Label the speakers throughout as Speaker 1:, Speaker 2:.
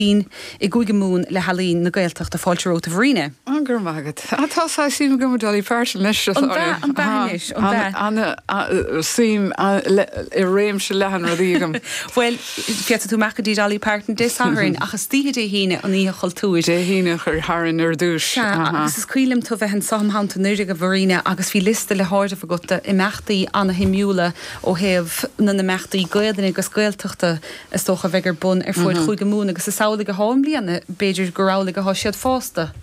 Speaker 1: I gúige mún le halín na Gaeltacht a fáilteóta bhríne.
Speaker 2: An gur magad. Atá sí go dalí persin leis
Speaker 1: an bainis
Speaker 2: Anna sim I réim se lehan radígam.
Speaker 1: Well, fiat tú macadí dalí pertin de saharin achas tíide híine an í choultúid.
Speaker 2: De híine chur harin dúis.
Speaker 1: Agus is cuilim tú bheith an samhananta nuide go bhríne agus bhí liste le háide a gota I mechtaí anna himúla ó heh na mechtaí goidan agus Gaeltachta is tócha bhegur bun fuid chuige mún agus is saola go háim bliana beidir gorála go háisiad fásta.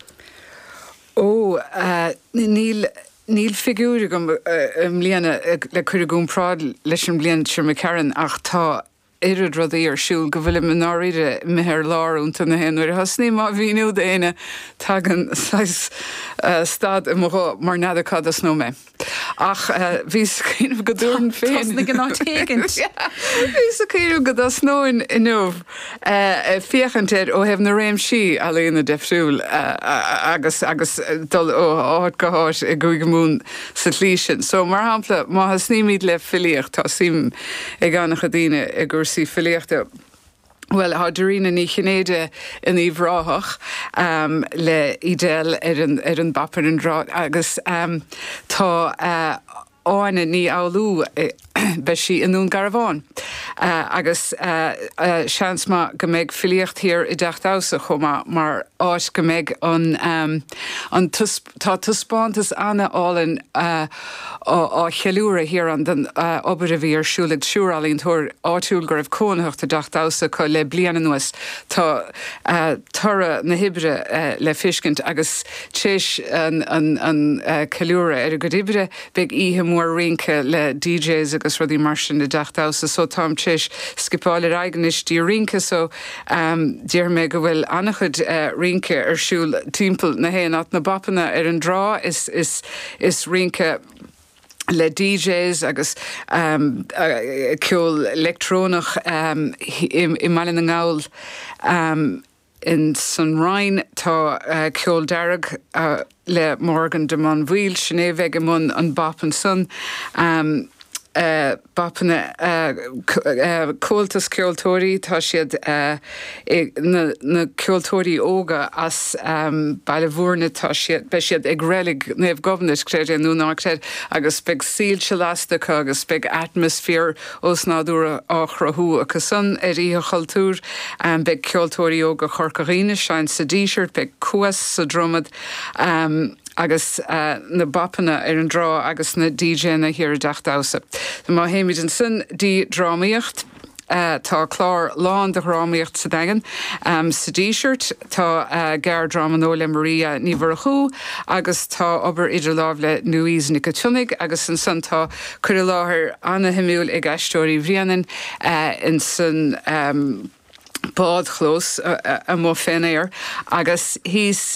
Speaker 2: Ó, níl figúri gom mbliana le chuir gún prád leis an blian sir me Karen ach tá irid rodí siúl go bhfuil an áide mithir láúnta na henúir hasní má bhíú déine tagan stad mar nadachad as nó me. Ach vís cíanamh go dúran féin
Speaker 1: na gná tegant.
Speaker 2: Vís a cíanamh go as nóin inmh fiochantéir ó hebh na réim si a léonna defriúil agus dul ó áit go háis I gúige mún sa tlísin. So mar hampla má has sníimiid le filiocht tá sim ag annach a dtíine I gur sí filiochta. Well, há dorína ní chinnéide in íomhráthach le idéal ar an bapar an rá agus tá áine ní áú be si inún Garabháin. Agus seans má go méid filiocht hir I deachtása chumá mar áis go méid tá tuspáintas anna álan á cheúra hir an den obair a bhí ar siúlaigh siúrálíonn túir áitiúil go raibh cónaíocht a deachtása chu le bliana nuas tá tora na hibre le fiscint agus téis an ceúra ar a go dibre beag ihe mór rinke le DJs agus rudí mar sin na deachtása so tám téis skipáil ar aigenis dí rinke so dear me go bhfuil annachchud rinke ar siúl timppel na héan at na bapanna ar an drá is rinke le DJs agus ceol electrónach I mailin na ngáil in San Ryan tá ceol dearg le Morgan de Monville sinné bheith go mun an bapan sun bapanna cóiltas ceoltóirí tá siad na ceoltóirí óga as bailbhúrna tá siad be siad ag rélig néamh gobnas créid an núna créid agus beag síl se lástacha agus beag atmosfér os náúra áchrathú agus san ar í choultúr beag ceoltóirí óga chorcaíine sein sa díisirt beag cuas sa dromad agus na bapanna ar an drá agus na DJ na hir deachtása. Má héimiid an sin dí drámaíocht tá chlár lán de rámaíocht sa dagan sa díisirt tá Gar Dramanó le Maria Níomhar agus tá obair idir láh le Nuís Nicotúnig agus an san tá chuir láthir anna himúil ag eistóirí bhríanaan in san bád chlós a mó fénéir agus hís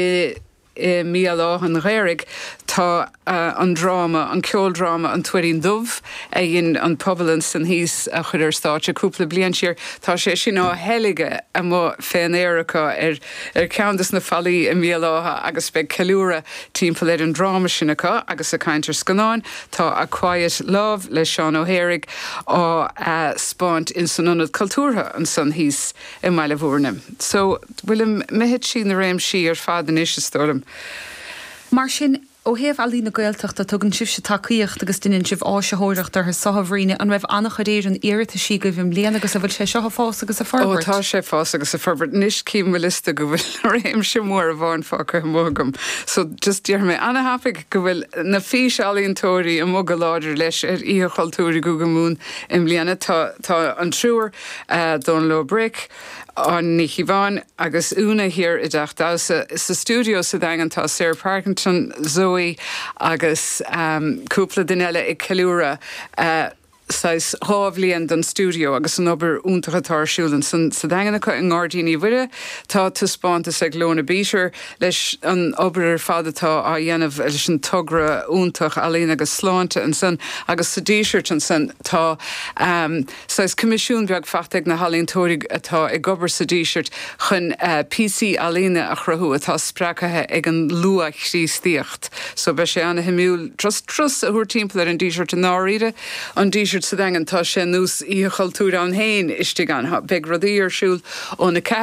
Speaker 2: mí lá an réirigh tá an drama, an ceoldrama an tuirín dumh gin an poblin san hís a chuir státe cúpla blian siar tá sé sin á heilige a mó fénéiricha ar ceantas na fallí I mí látha agus be ceúra timppla ar an drama sinnacha agus a caiintear scanáin tá a Quiet Love le Seán O'Héirigh á spáint in sanionad cultúrtha an san hís I Maile Bhúrna. So bhfuil méhéad sin na réim si ar fad an is tólam.
Speaker 1: Mar sin ó heh a lína Gaeltacht a tugann sibh se takeíocht agus duinn sibh áiseóireacht ar sahabhríine an raibh annach réir an éirita sí go bhím léana agus a bhfuil sé seo fás agus a forbert.
Speaker 2: Ó tá sé fás agus a forbert níos cím lista go bhfuil réim sem mór a bháin fá go mógam. So just dear me anna hapig go bhfuil na fís alíontóirí a móga láidir leis ar í choultúirí Gúige Mún in bliana tá an trúr don Low Brick an Nichiván agus úna hir I deachtása sa studio sa dagan tá Sarah Parkinson, Zoe agus cúpla duine ag ceúra sais hábhlíonn don studio agus an obair úntachatáirsúlan san sa dagannacha an gádaoine bhuire tá tuspáintas ag Lona Bísear leis an obair fadatá a dhéanamh leis an tugra úntach alíonn agus sláinte an san agus sa díseart an san tá sais comisiún beag fachtaigh na halíontóirí atá ag gobar sa díseart chun PC alína a chrathú atá spracathe ag an luach síostíocht. So be sé anna himúil trus a thuair timppla ar an díseart an áíre an díseart sa dagan tá sé nús í choultúr an héin iste gan bheith rodí arsúl ó na